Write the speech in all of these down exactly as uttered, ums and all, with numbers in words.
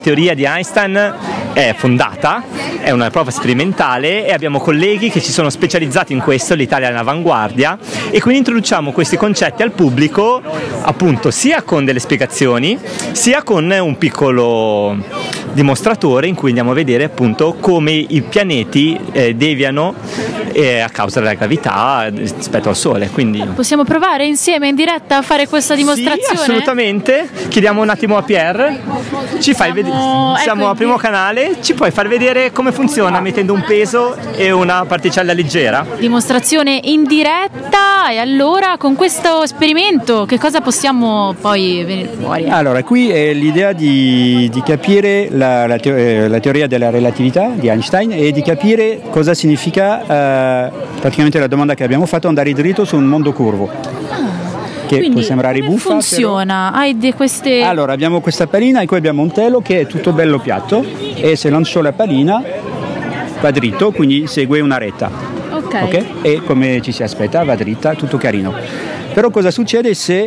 La teoria di Einstein è fondata, è una prova sperimentale e abbiamo colleghi che si sono specializzati in questo, l'Italia è all'avanguardia, e quindi introduciamo questi concetti al pubblico appunto sia con delle spiegazioni sia con un piccolo dimostratore in cui andiamo a vedere appunto come i pianeti eh, deviano eh, a causa della gravità rispetto al Sole. Quindi possiamo provare insieme in diretta a fare questa dimostrazione? Sì, assolutamente. Chiediamo un attimo a Pierre. Ci fai vedere. Siamo ecco al primo canale, ci puoi far vedere come funziona mettendo un peso e una particella leggera? Dimostrazione in diretta. E allora con questo esperimento che cosa possiamo poi venire fuori? Allora, qui è l'idea di, di capire la, la, teo- la teoria della relatività di Einstein e di capire cosa significa eh, praticamente la domanda che abbiamo fatto, andare dritto su un mondo curvo. Che Quindi, può sembrare come buffa, funziona? Però... Hai de queste... Allora, abbiamo questa pallina e qui abbiamo un telo che è tutto bello piatto e se lancio la pallina va dritto, quindi segue una retta. Ok. Okay? E come ci si aspetta va dritta, tutto carino. Però cosa succede se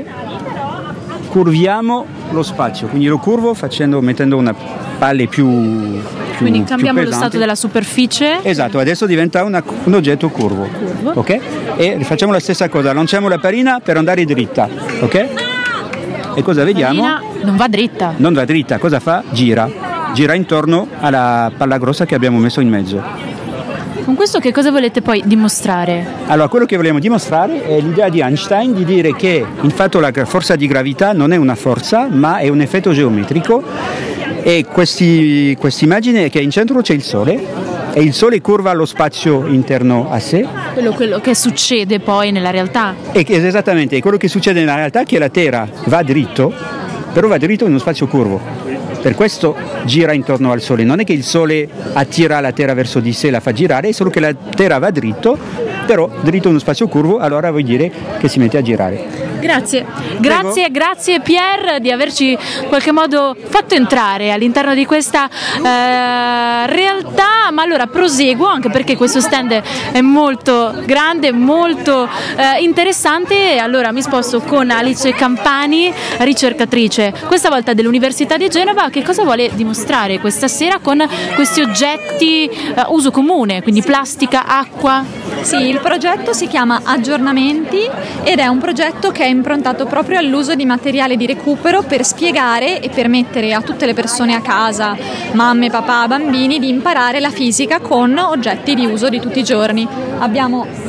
curviamo lo spazio? Quindi lo curvo facendo, mettendo una palle più, più Quindi cambiamo più lo stato della superficie. Esatto, adesso diventa una, un oggetto curvo. Curvo. Ok? E rifacciamo la stessa cosa, lanciamo la pallina per andare dritta. Ok? E cosa vediamo? La pallina non va dritta. Non va dritta, cosa fa? Gira. Gira intorno alla palla grossa che abbiamo messo in mezzo. Con questo che cosa volete poi dimostrare? Allora, quello che vogliamo dimostrare è l'idea di Einstein di dire che infatti la forza di gravità non è una forza, ma è un effetto geometrico, e questi, quest'immagine è che in centro c'è il Sole e il Sole curva lo spazio interno a sé. Quello, quello che succede poi nella realtà. E che, esattamente, quello che succede nella realtà è che la Terra va dritto, però va dritto in uno spazio curvo. Per questo gira intorno al Sole, non è che il Sole attira la Terra verso di sé, la fa girare, è solo che la Terra va dritto, però dritto in uno spazio curvo, allora vuol dire che si mette a girare. Grazie, grazie, grazie Pierre di averci in qualche modo fatto entrare all'interno di questa eh, realtà, ma allora proseguo anche perché questo stand è molto grande, molto eh, interessante, e allora mi sposto con Alice Campani, ricercatrice, questa volta dell'Università di Genova. Che cosa vuole dimostrare questa sera con questi oggetti eh, uso comune, quindi plastica, acqua? Sì, il progetto si chiama Aggiornamenti ed è un progetto che è improntato proprio all'uso di materiale di recupero per spiegare e permettere a tutte le persone a casa, mamme, papà, bambini, di imparare la fisica con oggetti di uso di tutti i giorni. Abbiamo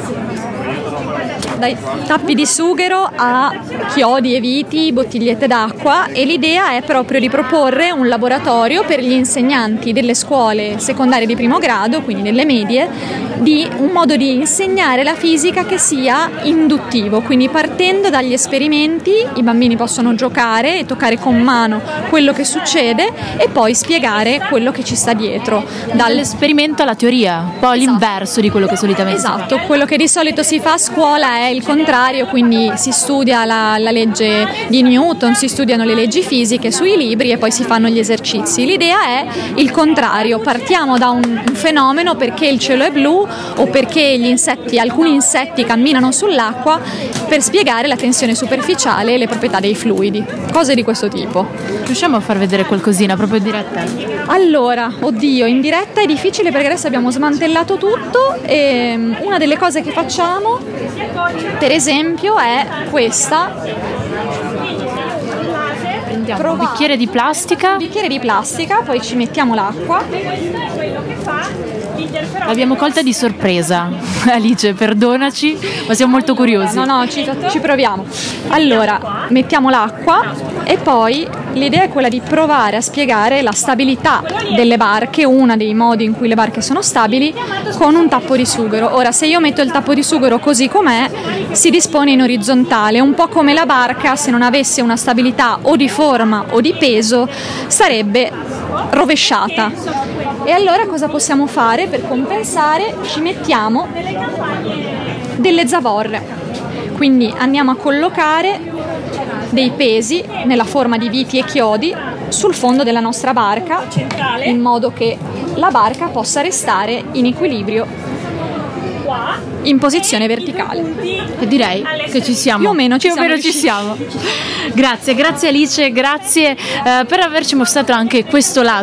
dai tappi di sughero a chiodi e viti, bottigliette d'acqua, e l'idea è proprio di proporre un laboratorio per gli insegnanti delle scuole secondarie di primo grado, quindi delle medie, di un modo di insegnare la fisica che sia induttivo, quindi partendo dagli esperimenti i bambini possono giocare e toccare con mano quello che succede e poi spiegare quello che ci sta dietro. Dall'esperimento alla teoria, poi esatto. L'inverso di quello che solitamente Esatto, quello che di solito si fa a scuola è il contrario, quindi si studia la, la legge di Newton, si studiano le leggi fisiche sui libri e poi si fanno gli esercizi. L'idea è il contrario, partiamo da un, un fenomeno, perché il cielo è blu o perché gli insetti, alcuni insetti camminano sull'acqua, per spiegare la tensione superficiale e le proprietà dei fluidi, cose di questo tipo. Riusciamo a far vedere qualcosina proprio in diretta? Allora, oddio, in diretta è difficile perché adesso abbiamo smantellato tutto, e una delle cose che facciamo per esempio è questa. Prendiamo un bicchiere di plastica. Un bicchiere di plastica, poi ci mettiamo l'acqua. L'abbiamo colta di sorpresa, Alice, perdonaci, ma siamo molto curiosi. No, no, ci, ci proviamo. Allora, mettiamo l'acqua e poi l'idea è quella di provare a spiegare la stabilità delle barche, uno dei modi in cui le barche sono stabili, con un tappo di sughero. Ora, se io metto il tappo di sughero così com'è, si dispone in orizzontale, un po' come la barca, se non avesse una stabilità o di forma o di peso, sarebbe rovesciata. E allora cosa possiamo fare per compensare? Ci mettiamo delle zavorre, quindi andiamo a collocare dei pesi nella forma di viti e chiodi sul fondo della nostra barca, in modo che la barca possa restare in equilibrio in posizione verticale. E direi che ci siamo. Più o meno ci Più o siamo meno ci siamo. Grazie, grazie Alice, grazie eh, per averci mostrato anche questo lato